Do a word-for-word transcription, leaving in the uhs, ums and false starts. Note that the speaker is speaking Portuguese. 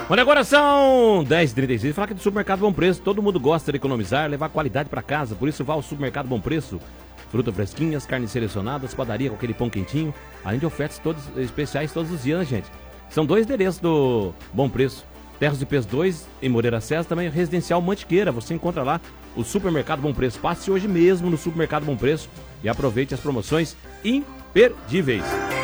Olha, agora são dez e trinta e seis. Falar que do Supermercado Bom Preço, todo mundo gosta de economizar, levar qualidade para casa. Por isso vá ao Supermercado Bom Preço. Frutas fresquinhas, carnes selecionadas, padaria com aquele pão quentinho. Além de ofertas todos, especiais todos os dias, né, gente? São dois endereços do Bom Preço. Terras de Pes dois, em Moreira César, também Residencial Mantiqueira. Você encontra lá o Supermercado Bom Preço. Passe hoje mesmo no Supermercado Bom Preço e aproveite as promoções imperdíveis.